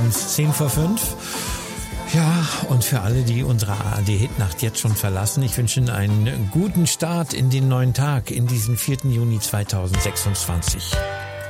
10 vor 5. Ja, und für alle, die unsere ARD-Hitnacht jetzt schon verlassen, ich wünsche Ihnen einen guten Start in den neuen Tag, in diesen 4. Juni 2026.